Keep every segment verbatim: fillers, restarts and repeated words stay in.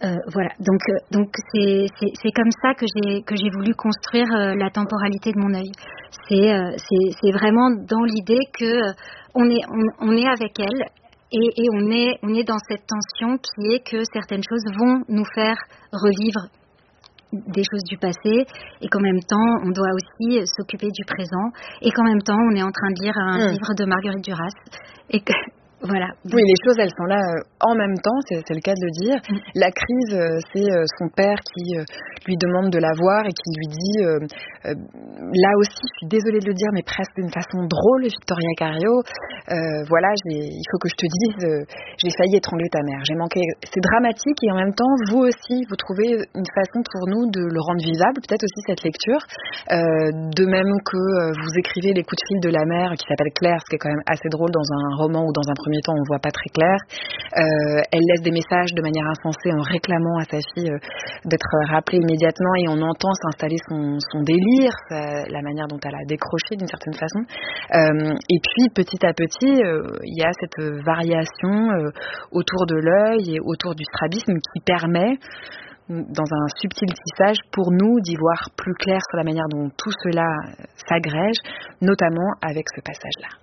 Euh, voilà, donc euh, donc c'est, c'est c'est comme ça que j'ai que j'ai voulu construire euh, la temporalité de mon œil. C'est euh, c'est c'est vraiment dans l'idée que euh, on est on, on est avec elle et, et on est on est dans cette tension qui est que certaines choses vont nous faire revivre des choses du passé et qu'en même temps on doit aussi s'occuper du présent et qu'en même temps on est en train de lire un mmh. livre de Marguerite Duras et que voilà. Oui, les choses, elles sont là euh, en même temps, c'est, c'est le cas de le dire. Mmh. La crise, euh, c'est euh, son père qui euh, lui demande de la voir et qui lui dit, euh, euh, là aussi, je suis désolée de le dire, mais presque d'une façon drôle, Victoria Cario, euh, voilà, j'ai, il faut que je te dise, euh, j'ai failli étrangler ta mère. J'ai manqué. C'est dramatique et en même temps, vous aussi, vous trouvez une façon pour nous de le rendre vivable, peut-être aussi cette lecture, euh, de même que euh, vous écrivez les coups de fil de la mère qui s'appelle Claire, ce qui est quand même assez drôle dans un roman ou dans un premier temps on voit pas très clair. Euh, elle laisse des messages de manière insensée en réclamant à sa fille euh, d'être rappelée immédiatement et on entend s'installer son, son délire, sa, la manière dont elle a décroché d'une certaine façon. Euh, et puis petit à petit, euh, il y a cette variation euh, autour de l'œil et autour du strabisme qui permet dans un subtil tissage pour nous d'y voir plus clair sur la manière dont tout cela s'agrège, notamment avec ce passage-là.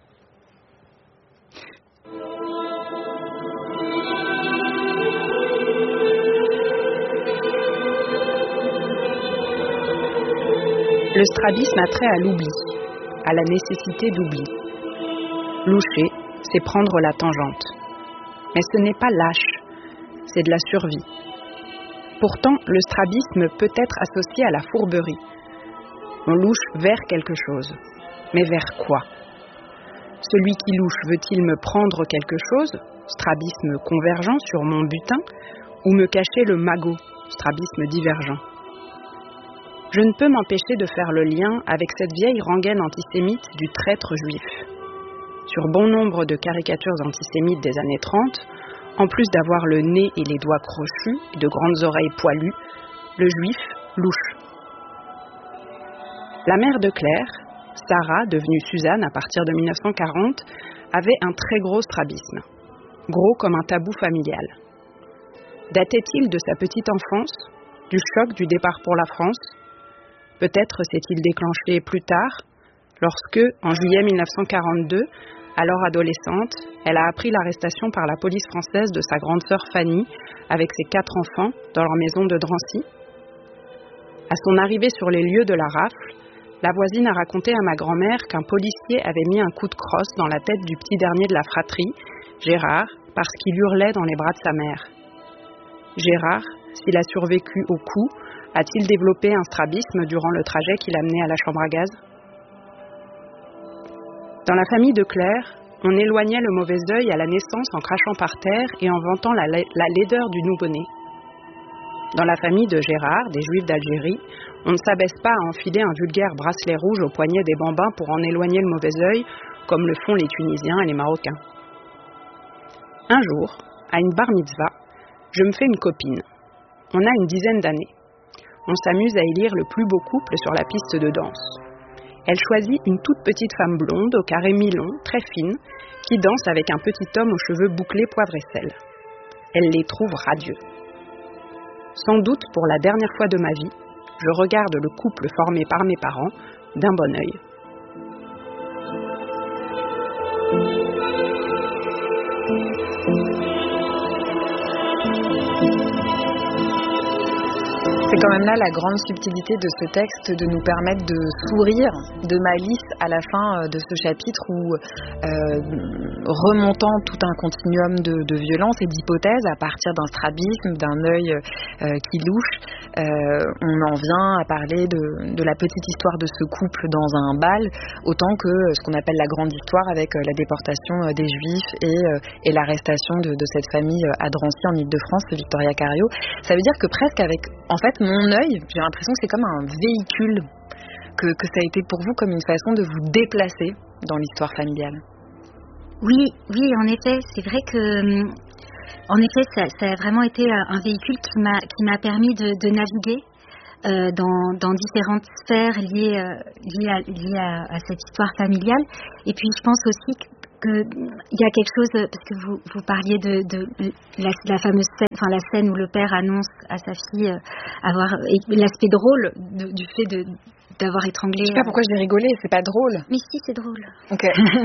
Le strabisme a trait à l'oubli, à la nécessité d'oubli. Loucher, c'est prendre la tangente. Mais ce n'est pas lâche, c'est de la survie. Pourtant, le strabisme peut être associé à la fourberie. On louche vers quelque chose. Mais vers quoi ? Celui qui louche veut-il me prendre quelque chose, strabisme convergent sur mon butin, ou me cacher le magot, strabisme divergent ? Je ne peux m'empêcher de faire le lien avec cette vieille rengaine antisémite du traître juif. Sur bon nombre de caricatures antisémites des années trente, en plus d'avoir le nez et les doigts crochus et de grandes oreilles poilues, le juif louche. La mère de Claire, Sarah, devenue Suzanne à partir de dix-neuf cent quarante, avait un très gros strabisme, gros comme un tabou familial. Datait-il de sa petite enfance, du choc du départ pour la France ? Peut-être s'est-il déclenché plus tard, lorsque, en juillet dix-neuf cent quarante-deux, alors adolescente, elle a appris l'arrestation par la police française de sa grande sœur Fanny, avec ses quatre enfants, dans leur maison de Drancy. À son arrivée sur les lieux de la rafle, la voisine a raconté à ma grand-mère qu'un policier avait mis un coup de crosse dans la tête du petit dernier de la fratrie, Gérard, parce qu'il hurlait dans les bras de sa mère. Gérard, s'il a survécu au coup, a-t-il développé un strabisme durant le trajet qui l'amenait à la chambre à gaz ? Dans la famille de Claire, on éloignait le mauvais œil à la naissance en crachant par terre et en vantant la, la, la laideur du nouveau-né. Dans la famille de Gérard, des Juifs d'Algérie, on ne s'abaisse pas à enfiler un vulgaire bracelet rouge au poignet des bambins pour en éloigner le mauvais œil, comme le font les Tunisiens et les Marocains. Un jour, à une bar mitzvah, je me fais une copine. On a une dizaine d'années. On s'amuse à élire le plus beau couple sur la piste de danse. Elle choisit une toute petite femme blonde, au carré mi-long, très fine, qui danse avec un petit homme aux cheveux bouclés poivre et sel. Elle les trouve radieux. Sans doute pour la dernière fois de ma vie, je regarde le couple formé par mes parents d'un bon œil. C'est quand même là la grande subtilité de ce texte, de nous permettre de sourire de malice à la fin de ce chapitre où, euh, remontant tout un continuum de, de violence et d'hypothèses à partir d'un strabisme, d'un œil euh, qui louche, euh, on en vient à parler de, de la petite histoire de ce couple dans un bal, autant que ce qu'on appelle la grande histoire avec la déportation des Juifs et, et l'arrestation de, de cette famille à Drancy en Île-de-France, Victoria Cario. Ça veut dire que presque avec, en fait, mon œil, j'ai l'impression que c'est comme un véhicule, que, que ça a été pour vous comme une façon de vous déplacer dans l'histoire familiale. Oui, oui, en effet, c'est vrai que, en effet, ça, ça a vraiment été un véhicule qui m'a, qui m'a permis de, de naviguer euh, dans, dans différentes sphères liées, euh, liées, à, liées à, à cette histoire familiale. Et puis, je pense aussi que il y a quelque chose, parce que vous, vous parliez de, de la, la fameuse scène, enfin la scène où le père annonce à sa fille euh, avoir et l'aspect drôle de, du fait de d'avoir étranglé. Je sais pas pourquoi j'ai rigolé, c'est pas drôle. Mais si, c'est drôle. Ok.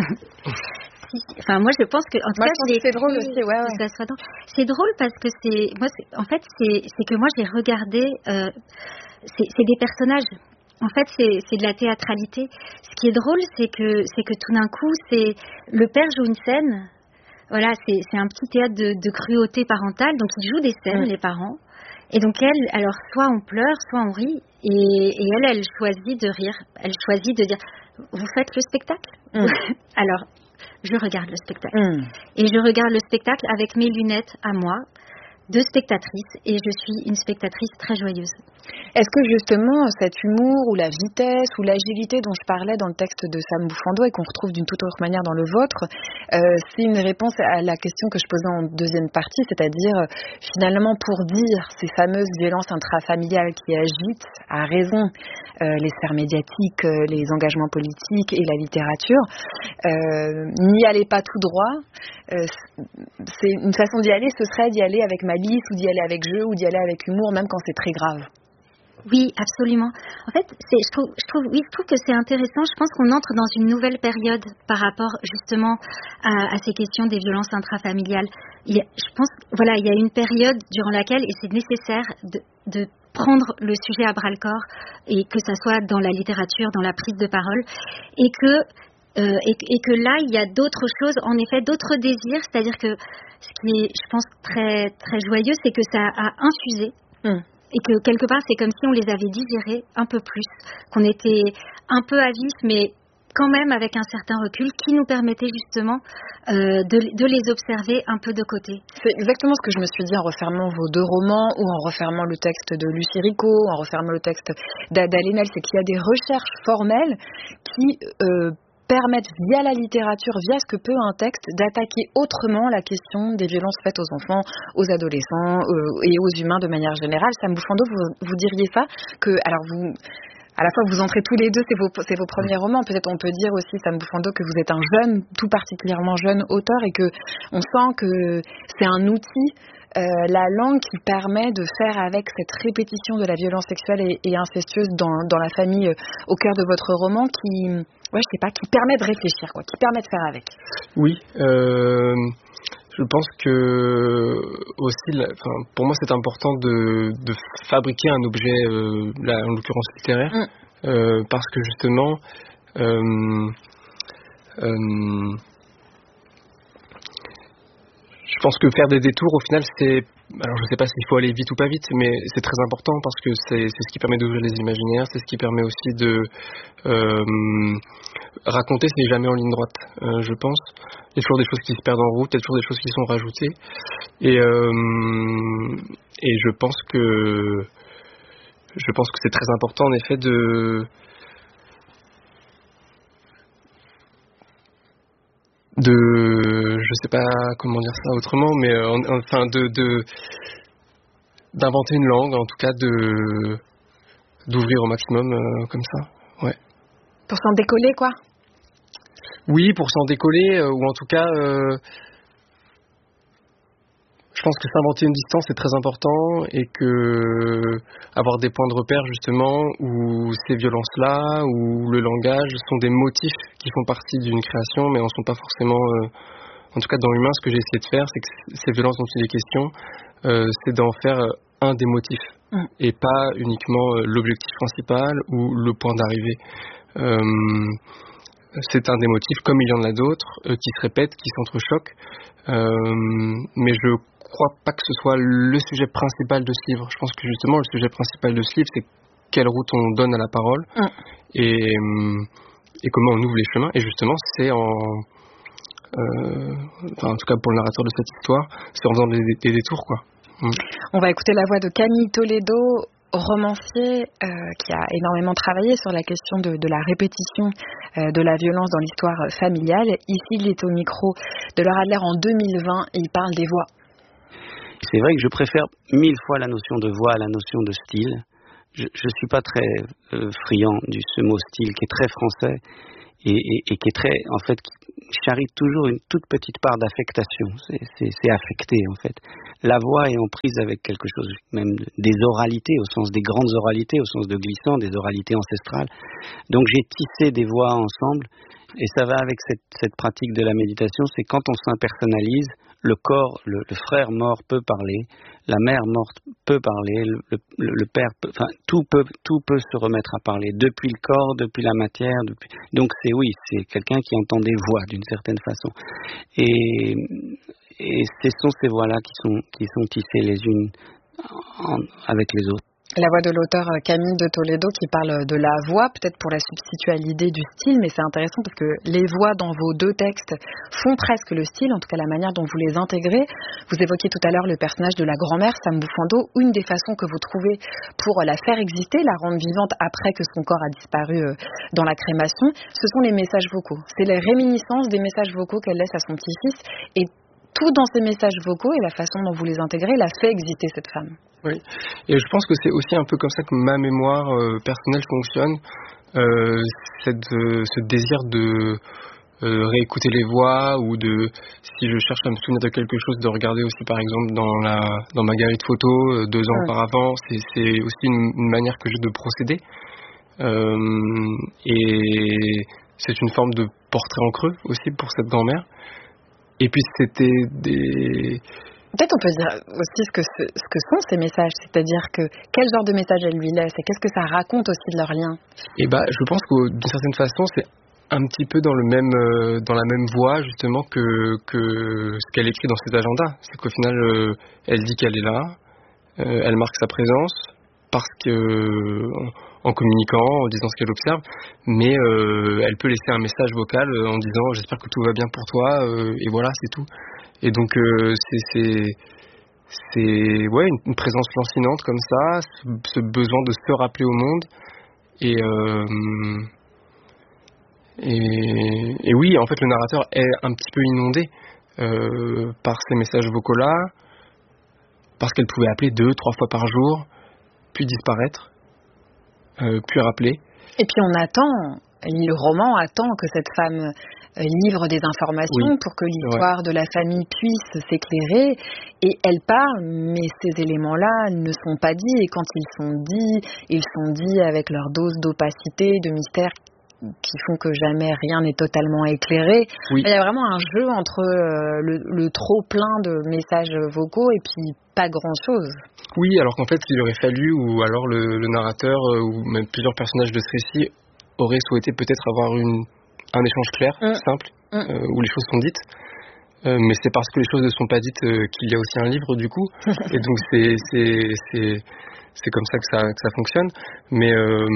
si, si. Enfin, moi, je pense que en tout moi, cas, je c'est drôle aussi. Ouais, ouais. Ça soit drôle. C'est drôle parce que c'est, moi, c'est, en fait, c'est, c'est que moi, j'ai regardé. Euh, c'est, c'est des personnages. En fait, c'est, c'est de la théâtralité. Ce qui est drôle, c'est que, c'est que tout d'un coup, c'est le père joue une scène. Voilà, c'est, c'est un petit théâtre de, de cruauté parentale. Donc, ils jouent des scènes, mmh. les parents. Et donc elle, alors soit on pleure, soit on rit, et, et elle, elle choisit de rire. Elle choisit de dire, vous faites le spectacle mmh. Alors, je regarde le spectacle. Mmh. Et je regarde le spectacle avec mes lunettes à moi, de spectatrice, et je suis une spectatrice très joyeuse. Est-ce que justement cet humour ou la vitesse ou l'agilité dont je parlais dans le texte de Sam Bouffando et qu'on retrouve d'une toute autre manière dans le vôtre, euh, c'est une réponse à la question que je posais en deuxième partie, c'est-à-dire finalement pour dire ces fameuses violences intrafamiliales qui agitent à raison euh, les sphères médiatiques, euh, les engagements politiques et la littérature, euh, n'y allez pas tout droit. Euh, c'est une façon d'y aller, ce serait d'y aller avec malice ou d'y aller avec jeu ou d'y aller avec humour, même quand c'est très grave. Oui, absolument. En fait, c'est, je trouve, je trouve, oui, je trouve que c'est intéressant. Je pense qu'on entre dans une nouvelle période par rapport justement à, à ces questions des violences intrafamiliales. Il y a, je pense, voilà, il y a une période durant laquelle, et c'est nécessaire de, de prendre le sujet à bras le corps, et que ça soit dans la littérature, dans la prise de parole, et que Euh, et, et que là, il y a d'autres choses, en effet, d'autres désirs. C'est-à-dire que ce qui est, je pense, très, très joyeux, c'est que ça a infusé. Mm. Et que quelque part, c'est comme si on les avait digérés un peu plus. Qu'on était un peu à vif, mais quand même avec un certain recul qui nous permettait justement euh, de, de les observer un peu de côté. C'est exactement ce que je me suis dit en refermant vos deux romans ou en refermant le texte de Lucie Rico, en refermant le texte d'Ada Lenel. C'est qu'il y a des recherches formelles qui... Euh, permettre via la littérature, via ce que peut un texte, d'attaquer autrement la question des violences faites aux enfants, aux adolescents euh, et aux humains de manière générale. Sam Bouffando, vous, vous diriez ça que, alors vous, à la fois vous entrez tous les deux, c'est vos, c'est vos premiers romans, peut-être on peut dire aussi, Sam Bouffando, que vous êtes un jeune, tout particulièrement jeune auteur et que on sent que c'est un outil. Euh, la langue qui permet de faire avec cette répétition de la violence sexuelle et, et incestueuse dans, dans la famille euh, au cœur de votre roman qui, ouais, je sais pas, qui permet de réfléchir, quoi, qui permet de faire avec. Oui, euh, je pense que aussi, enfin, pour moi, c'est important de, de fabriquer un objet, euh, là, en l'occurrence littéraire, mm. euh, parce que justement. Euh, euh, Je pense que faire des détours, au final, c'est... Alors, je ne sais pas s'il faut aller vite ou pas vite, mais c'est très important parce que c'est, c'est ce qui permet d'ouvrir les imaginaires, c'est ce qui permet aussi de... Euh, raconter, c'est jamais en ligne droite, euh, je pense. Il y a toujours des choses qui se perdent en route, il y a toujours des choses qui sont rajoutées. Et, euh, et je pense que... Je pense que c'est très important, en effet, de... de, je sais pas comment dire ça autrement, mais euh, enfin de, de d'inventer une langue, en tout cas de d'ouvrir au maximum euh, comme ça, ouais. Pour s'en décoller, quoi. Oui, pour s'en décoller, euh, ou en tout cas, euh, je pense que s'inventer une distance est très important et que avoir des points de repère justement où ces violences-là, où le langage sont des motifs qui font partie d'une création, mais en sont pas forcément, euh, en tout cas dans l'humain, ce que j'ai essayé de faire, c'est que ces violences dont il est question, euh, c'est d'en faire un des motifs mmh. et pas uniquement l'objectif principal ou le point d'arrivée. Euh, c'est un des motifs, comme il y en a d'autres, euh, qui se répètent, qui s'entrechoquent, euh, mais je crois pas que ce soit le sujet principal de ce livre. Je pense que justement le sujet principal de ce livre, c'est quelle route on donne à la parole mmh. et, et comment on ouvre les chemins. Et justement, c'est en, euh, enfin, en tout cas pour le narrateur de cette histoire, c'est en faisant des, des, des détours, quoi. Mmh. On va écouter la voix de Camille Toledo, romancier euh, qui a énormément travaillé sur la question de, de la répétition euh, de la violence dans l'histoire familiale. Ici, il est au micro de Laure Adler en deux mille vingt et il parle des voix. C'est vrai que je préfère mille fois la notion de voix à la notion de style. je, je suis pas très euh, friand du ce mot style qui est très français et, et, et qui est très, en fait, qui charrie toujours une toute petite part d'affectation. C'est, c'est, c'est affecté, en fait. La voix est en prise avec quelque chose, même des oralités, au sens des grandes oralités, au sens de glissant, des oralités ancestrales. Donc j'ai tissé des voix ensemble, et ça va avec cette, cette pratique de la méditation, c'est quand on s'impersonnalise, le corps, le, le frère mort peut parler, la mère morte peut parler, le, le, le père peut, enfin tout peut, tout peut se remettre à parler, depuis le corps, depuis la matière, depuis... donc c'est oui, c'est quelqu'un qui entend des voix d'une certaine façon, et, et ce sont ces voix-là qui sont, qui sont tissées les unes en, avec les autres. La voix de l'auteur Camille de Toledo qui parle de la voix, peut-être pour la substituer à l'idée du style, mais c'est intéressant parce que les voix dans vos deux textes font presque le style, en tout cas la manière dont vous les intégrez. Vous évoquiez tout à l'heure le personnage de la grand-mère, Sam Bufando. Une des façons que vous trouvez pour la faire exister, la rendre vivante après que son corps a disparu dans la crémation, ce sont les messages vocaux. C'est les réminiscences des messages vocaux qu'elle laisse à son petit-fils, et tout dans ces messages vocaux et la façon dont vous les intégrez la fait exister cette femme. Oui, et je pense que c'est aussi un peu comme ça que ma mémoire euh, personnelle fonctionne, euh, cette, euh, ce désir de euh, réécouter les voix, ou de, si je cherche à me souvenir de quelque chose, de regarder aussi par exemple dans, la, dans ma galerie de photos euh, deux ans ouais. auparavant, c'est, c'est aussi une, une manière que j'ai de procéder, euh, et c'est une forme de portrait en creux aussi pour cette grand-mère. Et puis c'était des... Peut-être on peut dire aussi ce que, ce, ce que sont ces messages, c'est-à-dire que quel genre de message elle lui laisse et qu'est-ce que ça raconte aussi de leur lien. Et bah, je pense que d'une certaine façon, c'est un petit peu dans le même, euh, dans la même voie justement que que ce qu'elle écrit dans ses agendas. C'est qu'au final, euh, elle dit qu'elle est là, euh, elle marque sa présence parce que euh, en communiquant, en disant ce qu'elle observe, mais euh, elle peut laisser un message vocal en disant j'espère que tout va bien pour toi, euh, et voilà, c'est tout. Et donc euh, c'est, c'est, c'est ouais, une, une présence lancinante comme ça, ce, ce besoin de se rappeler au monde, et, euh, et, et oui, en fait le narrateur est un petit peu inondé euh, par ces messages vocaux-là, parce qu'elle pouvait appeler deux, trois fois par jour, puis disparaître, euh, puis rappeler. Et puis on attend, le roman attend que cette femme livre des informations oui, pour que l'histoire de la famille puisse s'éclairer, et elle parle, mais ces éléments-là ne sont pas dits, et quand ils sont dits, ils sont dits avec leur dose d'opacité, de mystère qui font que jamais rien n'est totalement éclairé. Oui. Il y a vraiment un jeu entre euh, le, le trop plein de messages vocaux et puis pas grand-chose. Oui, alors qu'en fait, il aurait fallu, ou alors le, le narrateur, euh, ou même plusieurs personnages de ce récit auraient souhaité peut-être avoir une un échange clair, mmh. simple, mmh. Euh, où les choses sont dites. Euh, mais c'est parce que les choses ne sont pas dites euh, qu'il y a aussi un livre, du coup. Et donc, c'est, c'est, c'est, c'est comme ça que ça, que ça fonctionne. Mais, euh,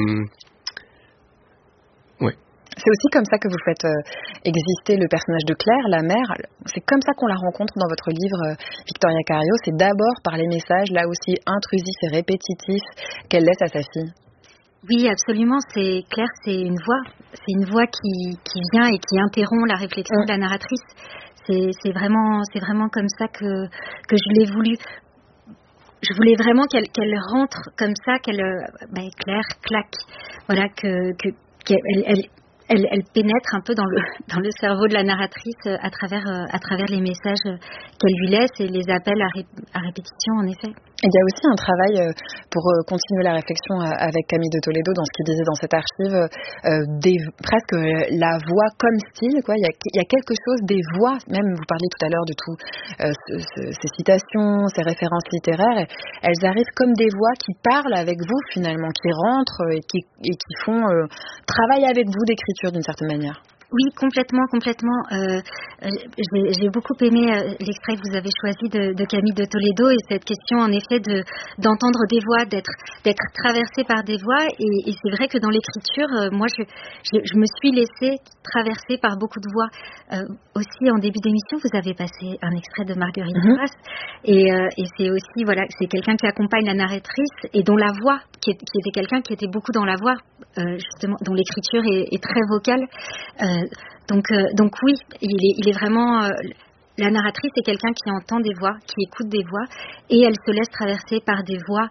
ouais. C'est aussi comme ça que vous faites euh, exister le personnage de Claire, la mère. C'est comme ça qu'on la rencontre dans votre livre, euh, Victoria Carillo. C'est d'abord par les messages, là aussi intrusifs et répétitifs, qu'elle laisse à sa fille. Oui, absolument. C'est Claire, c'est une voix, c'est une voix qui, qui vient et qui interrompt la réflexion mmh. de la narratrice. C'est, c'est vraiment, c'est vraiment comme ça que que je l'ai voulu. Je voulais vraiment qu'elle, qu'elle rentre comme ça, qu'elle, bah, Claire claque, voilà, que que qu'elle, elle, elle, elle pénètre un peu dans le dans le cerveau de la narratrice à travers à travers les messages qu'elle lui laisse et les appels à, ré, à répétition, en effet. Il y a aussi un travail pour continuer la réflexion avec Camille de Toledo dans ce qu'il disait dans cette archive, euh, des, presque la voix comme style, quoi. Il y a, il y a quelque chose des voix, même vous parliez tout à l'heure de tout, euh, ce, ce, ces citations, ces références littéraires, elles arrivent comme des voix qui parlent avec vous finalement, qui rentrent et qui, et qui font euh, travail avec vous d'écriture d'une certaine manière. Oui, complètement, complètement. Euh, j'ai, j'ai beaucoup aimé euh, l'extrait que vous avez choisi de, de Camille de Toledo, et cette question, en effet, de d'entendre des voix, d'être d'être traversée par des voix. Et, et c'est vrai que dans l'écriture, euh, moi, je, je je me suis laissée traverser par beaucoup de voix. Euh, aussi, en début d'émission, vous avez passé un extrait de Marguerite Duras, mm-hmm. et, euh, et c'est aussi, voilà, c'est quelqu'un qui accompagne la narratrice et dont la voix, qui, est, qui était quelqu'un qui était beaucoup dans la voix, euh, justement, dont l'écriture est, est très vocale. Euh, Donc, euh, donc oui, il est, il est vraiment... Euh, la narratrice est quelqu'un qui entend des voix, qui écoute des voix, et elle se laisse traverser par des voix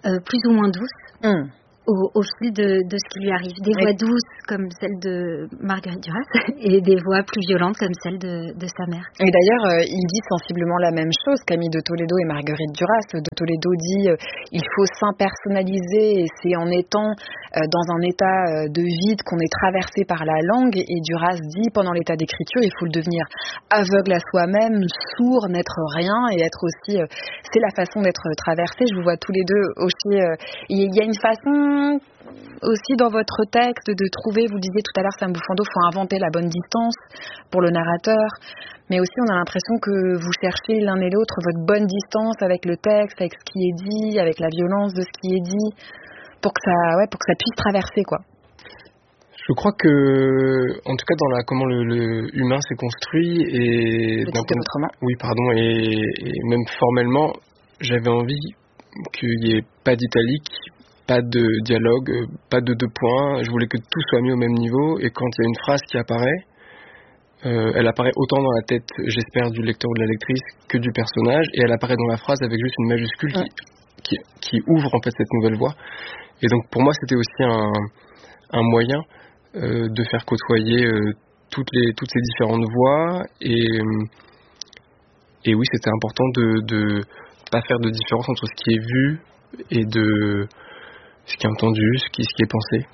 euh, plus ou moins douces. Mmh. Au, au fil de, de ce qui lui arrive. Des voix douces comme celle de Marguerite Duras et des voix plus violentes comme celle de, de sa mère. Et d'ailleurs, euh, il dit sensiblement la même chose, Camille de Toledo et Marguerite Duras. De Toledo dit euh, il faut s'impersonnaliser et c'est en étant euh, dans un état euh, de vide qu'on est traversé par la langue. Et Duras dit pendant l'état d'écriture, il faut le devenir aveugle à soi-même, sourd, n'être rien et être aussi... Euh, c'est la façon d'être traversé. Je vous vois tous les deux aussi... Euh, il y a une façon aussi dans votre texte de trouver, vous disiez tout à l'heure Sam Bouffando, il faut inventer la bonne distance pour le narrateur, mais aussi on a l'impression que vous cherchez l'un et l'autre votre bonne distance avec le texte, avec ce qui est dit, avec la violence de ce qui est dit, pour que ça, ouais, pour que ça puisse traverser, quoi. Je crois que, en tout cas dans la comment le, le humain s'est construit et le d'un point autrement. Oui, pardon, et, et même formellement, j'avais envie qu'il n'y ait pas d'italique, pas de dialogue, pas de deux points. Je voulais que tout soit mis au même niveau. Et quand il y a une phrase qui apparaît, euh, elle apparaît autant dans la tête, j'espère, du lecteur ou de la lectrice que du personnage. Et elle apparaît dans la phrase avec juste une majuscule qui, qui, qui ouvre en fait cette nouvelle voie. Et donc pour moi, c'était aussi un, un moyen euh, de faire côtoyer euh, toutes, les, toutes ces différentes voix. Et, et oui, c'était important de ne pas faire de différence entre ce qui est vu et de... ce qui est entendu, ce qui, ce qui est pensé.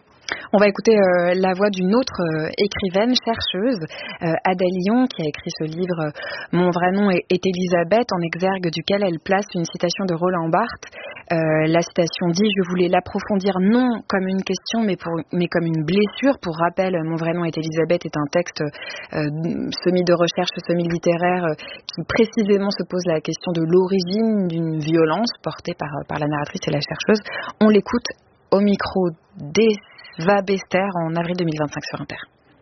On va écouter euh, la voix d'une autre euh, écrivaine, chercheuse, euh, Adèle Lyon, qui a écrit ce livre euh, « Mon vrai nom est, est Elisabeth », en exergue duquel elle place une citation de Roland Barthes. Euh, la citation dit « Je voulais l'approfondir non comme une question, mais, pour, mais comme une blessure ». Pour rappel, « Mon vrai nom est Elisabeth » est un texte euh, semi de recherche, semi littéraire, euh, qui précisément se pose la question de l'origine d'une violence portée par, par la narratrice et la chercheuse. On l'écoute au micro des Va Bester en avril deux mille vingt-cinq sur Inter.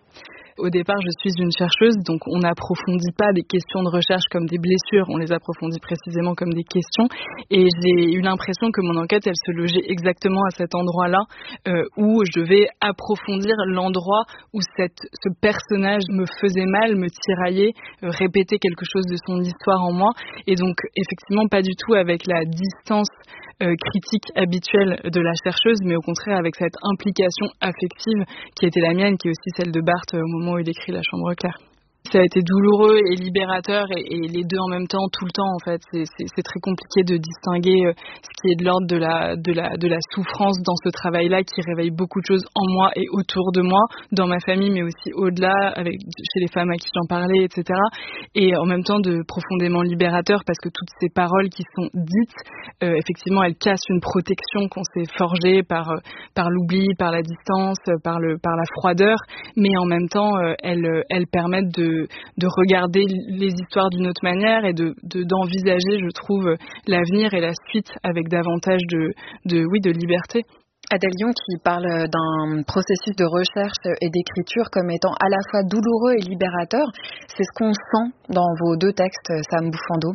Au départ, je suis une chercheuse, donc on n'approfondit pas des questions de recherche comme des blessures, on les approfondit précisément comme des questions. Et j'ai eu l'impression que mon enquête, elle se logeait exactement à cet endroit-là, euh, où je vais approfondir l'endroit où cette, ce personnage me faisait mal, me tiraillait, euh, répétait quelque chose de son histoire en moi. Et donc, effectivement, pas du tout avec la distance euh, critique habituelle de la chercheuse, mais au contraire avec cette implication affective qui était la mienne, qui est aussi celle de Barthes au moment où il écrit La Chambre claire. Ça a été douloureux et libérateur et, et les deux en même temps, tout le temps en fait. C'est, c'est, c'est très compliqué de distinguer euh, ce qui est de l'ordre de la, de, la, de la souffrance dans ce travail-là qui réveille beaucoup de choses en moi et autour de moi, dans ma famille mais aussi au-delà, avec, chez les femmes à qui j'en parlais, et cetera. Et en même temps de profondément libérateur parce que toutes ces paroles qui sont dites, euh, effectivement elles cassent une protection qu'on s'est forgée par, euh, par l'oubli, par la distance, par, le, par la froideur, mais en même temps euh, elles, elles permettent de de regarder les histoires d'une autre manière et de, de d'envisager, je trouve, l'avenir et la suite avec davantage de, de oui, de liberté. Adèle Lyon qui parle d'un processus de recherche et d'écriture comme étant à la fois douloureux et libérateur. C'est ce qu'on sent dans vos deux textes, Sam Bouffando.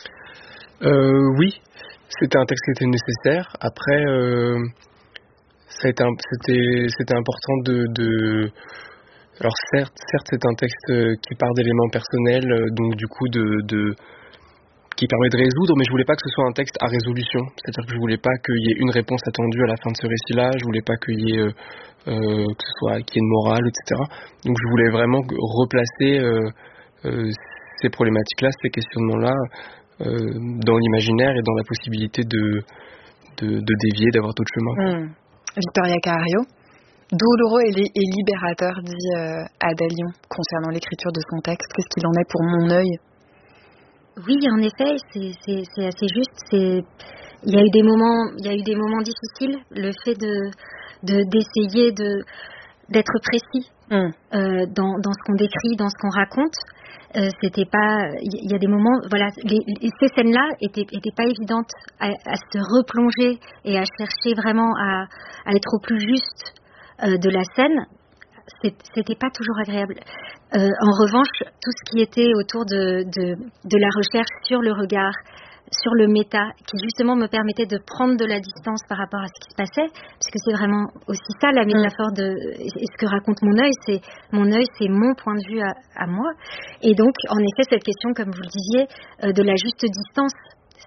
Euh, oui, c'était un texte qui était nécessaire. Après, euh, ça a été, c'était, c'était important de... de Alors certes, certes, c'est un texte qui part d'éléments personnels, donc du coup de, de qui permet de résoudre, mais je voulais pas que ce soit un texte à résolution. C'est-à-dire que je voulais pas qu'il y ait une réponse attendue à la fin de ce récit-là. Je voulais pas qu'il y ait euh, que ce soit qu'il y ait une morale, et cetera. Donc je voulais vraiment replacer euh, euh, ces problématiques-là, ces questionnements-là euh, dans l'imaginaire et dans la possibilité de de, de dévier, d'avoir d'autres chemins. Mmh. Victoria Carrario. Douloureux et, li- et libérateur, dit euh, Adèle Lyon, concernant l'écriture de son texte. Qu'est-ce qu'il en est pour mon œil ? Oui, en effet, c'est, c'est, c'est assez juste. C'est, il y a eu des moments, il y a eu des moments difficiles. Le fait de, de d'essayer de d'être précis mm. euh, dans, dans ce qu'on décrit, dans ce qu'on raconte. Euh, c'était pas. Il y a des moments, voilà, les, les, ces scènes-là étaient, étaient pas évidentes à, à se replonger et à chercher vraiment à, à être au plus juste de la scène, c'était pas toujours agréable. Euh, en revanche, tout ce qui était autour de, de, de la recherche sur le regard, sur le méta, qui justement me permettait de prendre de la distance par rapport à ce qui se passait, puisque c'est vraiment aussi ça la métaphore de et ce que raconte mon œil, c'est mon œil, c'est mon point de vue à, à moi. Et donc, en effet, cette question, comme vous le disiez, euh, de la juste distance.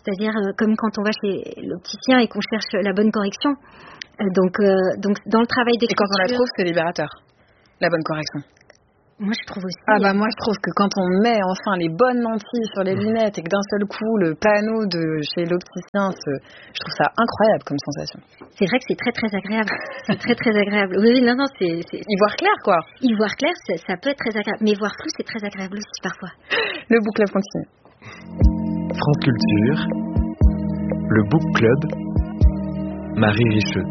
c'est-à-dire euh, comme quand on va chez l'opticien et qu'on cherche la bonne correction. Euh, donc, euh, donc dans le travail d'écriture... Et quand on la trouve, c'est libérateur, la bonne correction. Moi, je trouve aussi. Ah bah moi, je trouve que quand on met enfin les bonnes lentilles sur les lunettes et que d'un seul coup, le panneau de chez l'opticien, se... je trouve ça incroyable comme sensation. C'est vrai que c'est très très agréable. C'est très très agréable. Oui, non, non, c'est... c'est... Y voir clair, quoi. Y voir clair, ça, ça peut être très agréable. Mais voir flou, c'est très agréable aussi, parfois. Le book club continue. France Culture, le book club, Marie Richeux.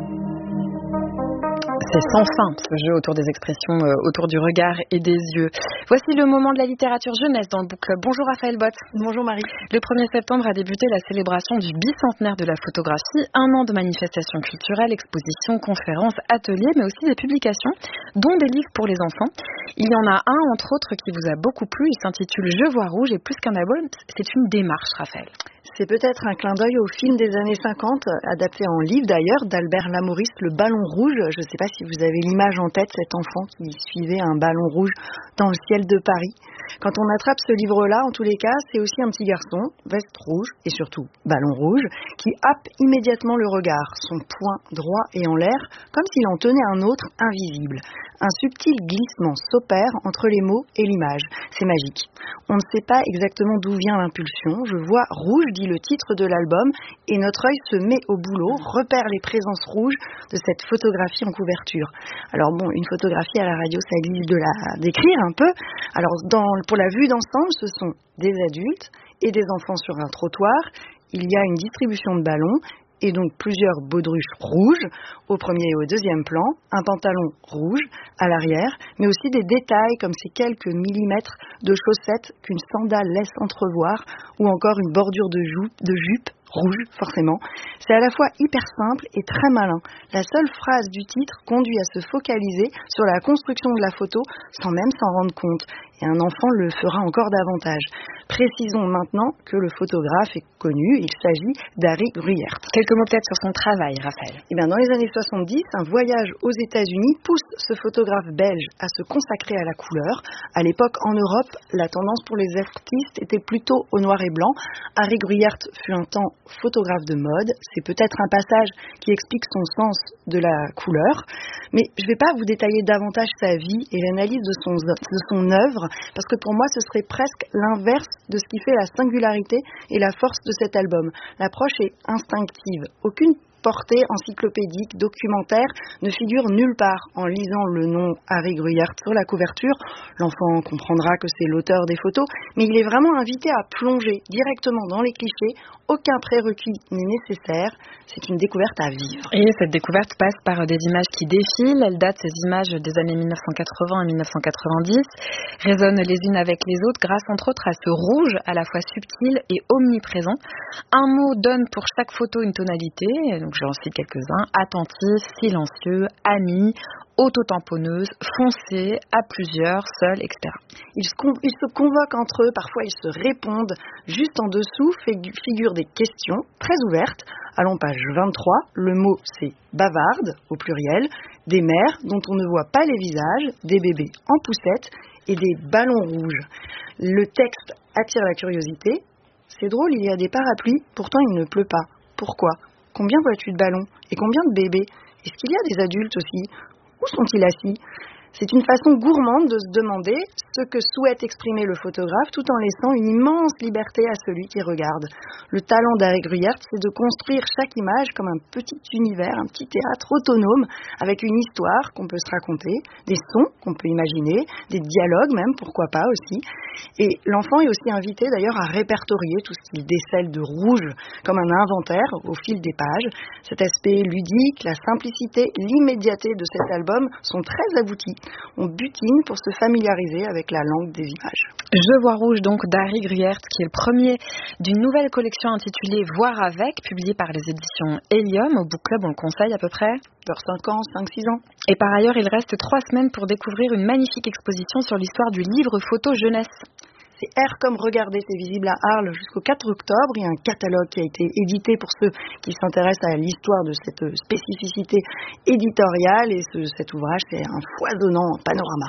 C'est sans fin, ce jeu autour des expressions, euh, autour du regard et des yeux. Voici le moment de la littérature jeunesse dans le book club. Bonjour Raphaël Bott. Bonjour Marie. Le premier septembre a débuté la célébration du bicentenaire de la photographie. Un an de manifestations culturelles, expositions, conférences, ateliers, mais aussi des publications, dont des livres pour les enfants. Il y en a un, entre autres, qui vous a beaucoup plu. Il s'intitule Je vois rouge et plus qu'un album, c'est une démarche, Raphaël. C'est peut-être un clin d'œil au film des années cinquante, adapté en livre d'ailleurs, d'Albert Lamouris, Le Ballon Rouge. Je ne sais pas si vous avez l'image en tête, cet enfant qui suivait un ballon rouge dans le ciel de Paris. Quand on attrape ce livre-là, en tous les cas, c'est aussi un petit garçon, veste rouge et surtout ballon rouge, qui happe immédiatement le regard, son poing droit et en l'air, comme s'il en tenait un autre invisible. Un subtil glissement s'opère entre les mots et l'image. C'est magique. On ne sait pas exactement d'où vient l'impulsion. Je vois rouge, dit le titre de l'album, et notre œil se met au boulot, repère les présences rouges de cette photographie en couverture. Alors bon, une photographie à la radio, ça exige de la décrire un peu. Alors dans, pour la vue d'ensemble, ce sont des adultes et des enfants sur un trottoir. Il y a une distribution de ballons et donc plusieurs baudruches rouges au premier et au deuxième plan, un pantalon rouge à l'arrière, mais aussi des détails comme ces quelques millimètres de chaussettes qu'une sandale laisse entrevoir ou encore une bordure de, jou- de jupe rouge, forcément. C'est à la fois hyper simple et très malin. La seule phrase du titre conduit à se focaliser sur la construction de la photo sans même s'en rendre compte. Et un enfant le fera encore davantage. Précisons maintenant que le photographe est connu, il s'agit d'Harry Gruyaert. Quelques mots peut-être sur son travail, Raphaël. Eh bien, dans les années soixante-dix, un voyage aux États-Unis pousse ce photographe belge à se consacrer à la couleur. À l'époque, en Europe, la tendance pour les artistes était plutôt au noir et blanc. Harry Gruyaert fut un temps photographe de mode. C'est peut-être un passage qui explique son sens de la couleur. Mais je ne vais pas vous détailler davantage sa vie et l'analyse de son, de son œuvre, parce que pour moi, ce serait presque l'inverse de ce qui fait la singularité et la force de cet album. L'approche est instinctive. Aucune portée encyclopédique, documentaire, ne figure nulle part. En lisant le nom Harry Gruyaert sur la couverture, l'enfant comprendra que c'est l'auteur des photos, mais il est vraiment invité à plonger directement dans les clichés. Aucun prérequis n'est nécessaire. C'est une découverte à vivre. Et cette découverte passe par des images qui défilent. Elles datent, ces images, des années mille neuf cent quatre-vingts et mille neuf cent quatre-vingt-dix, résonnent les unes avec les autres grâce, entre autres, à ce rouge à la fois subtil et omniprésent. Un mot donne pour chaque photo une tonalité. Donc, j'en cite quelques-uns: attentif, silencieux, ami, autotamponneuse, foncé, à plusieurs, seul, et cetera. Ils se, con- ils se convoquent entre eux, parfois ils se répondent. Juste en dessous figu- figurent des questions très ouvertes. Allons, page vingt-trois, le mot c'est bavarde, au pluriel, des mères dont on ne voit pas les visages, des bébés en poussette et des ballons rouges. Le texte attire la curiosité. C'est drôle, il y a des parapluies, pourtant il ne pleut pas. Pourquoi ? Combien vois-tu de ballons ? Et combien de bébés ? Est-ce qu'il y a des adultes aussi ? Où sont-ils assis ? C'est une façon gourmande de se demander ce que souhaite exprimer le photographe tout en laissant une immense liberté à celui qui regarde. Le talent d'Harry Gruyaert, c'est de construire chaque image comme un petit univers, un petit théâtre autonome avec une histoire qu'on peut se raconter, des sons qu'on peut imaginer, des dialogues même, pourquoi pas aussi. Et l'enfant est aussi invité d'ailleurs à répertorier tout ce qu'il décèle de rouge comme un inventaire au fil des pages. Cet aspect ludique, la simplicité, l'immédiateté de cet album sont très aboutis. On butine pour se familiariser avec la langue des images. Je vois rouge donc d'Harry Gruyaert, qui est le premier d'une nouvelle collection intitulée Voir avec, publiée par les éditions Helium. Au Book Club, on le conseille à peu près vers cinq ans, cinq six ans. Et par ailleurs, il reste trois semaines pour découvrir une magnifique exposition sur l'histoire du livre photo jeunesse. C'est R comme regarder, c'est visible à Arles jusqu'au quatre octobre. Il y a un catalogue qui a été édité pour ceux qui s'intéressent à l'histoire de cette spécificité éditoriale. Et ce, cet ouvrage, c'est un foisonnant panorama.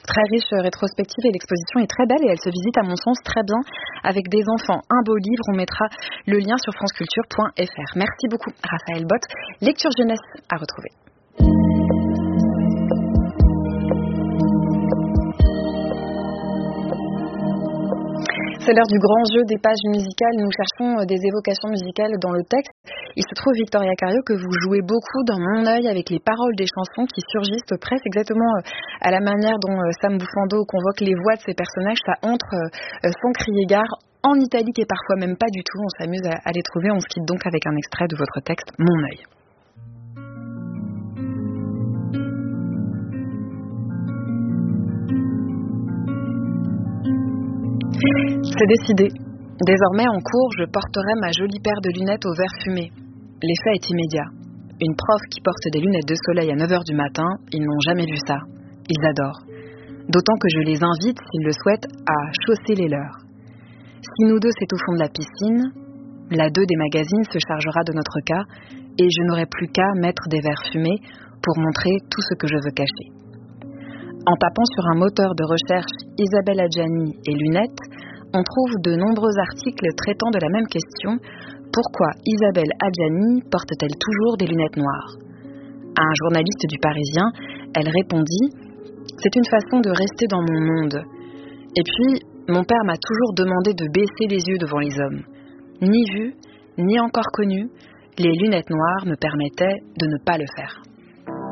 très riche rétrospective et l'exposition est très belle et elle se visite à mon sens très bien avec des enfants. Un beau livre, on mettra le lien sur franceculture point f r. Merci beaucoup Raphaël Bott. Lecture jeunesse à retrouver. C'est l'heure du grand jeu des pages musicales. Nous cherchons des évocations musicales dans le texte. Il se trouve, Victoria Cario, que vous jouez beaucoup dans Mon œil avec les paroles des chansons qui surgissent presque exactement à la manière dont Sam Bufando convoque les voix de ses personnages. Ça entre sans crier gare, en italique et parfois même pas du tout. On s'amuse à les trouver. On se quitte donc avec un extrait de votre texte, Mon œil. C'est décidé. Désormais, en cours, je porterai ma jolie paire de lunettes au verre fumé. L'effet est immédiat. Une prof qui porte des lunettes de soleil à neuf heures du matin, ils n'ont jamais vu ça. Ils adorent. D'autant que je les invite, s'ils le souhaitent, à chausser les leurs. Si nous deux, c'est au fond de la piscine, la deux des magazines se chargera de notre cas et je n'aurai plus qu'à mettre des verres fumés pour montrer tout ce que je veux cacher. En tapant sur un moteur de recherche Isabelle Adjani et lunettes, on trouve de nombreux articles traitant de la même question. Pourquoi Isabelle Adjani porte-t-elle toujours des lunettes noires ? À un journaliste du Parisien, elle répondit « C'est une façon de rester dans mon monde. Et puis, mon père m'a toujours demandé de baisser les yeux devant les hommes. Ni vu, ni encore connu, les lunettes noires me permettaient de ne pas le faire. »